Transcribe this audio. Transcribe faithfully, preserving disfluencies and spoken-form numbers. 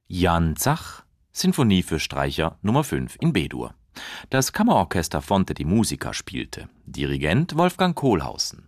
Jan Zach, Sinfonie für Streicher Nummer fünf in B-Dur. Das Kammerorchester Fonte di Musica spielte. Dirigent Wolfgang Kohlhausen.